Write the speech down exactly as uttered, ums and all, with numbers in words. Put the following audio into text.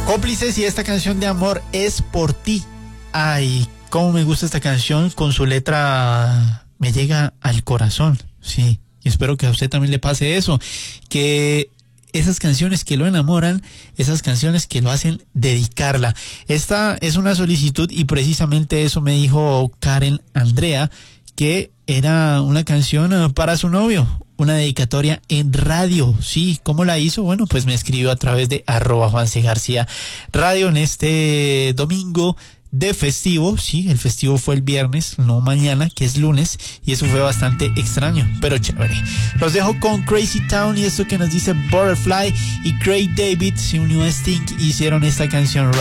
Cómplices, y esta canción de amor es por ti. Ay, cómo me gusta esta canción, con su letra me llega al corazón, sí, y espero que a usted también le pase eso, que esas canciones que lo enamoran, esas canciones que lo hacen dedicarla. Esta es una solicitud y precisamente eso me dijo Karen Andrea, que era una canción para su novio, una dedicatoria en radio. Sí, ¿cómo la hizo? Bueno, pues me escribió a través de arroba Juan C. García Radio en este domingo de festivo. Sí, el festivo fue el viernes, no mañana, que es lunes, y eso fue bastante extraño, pero chévere. Los dejo con Crazy Town y esto que nos dice Butterfly, y Craig David se unió a Sting y hicieron esta canción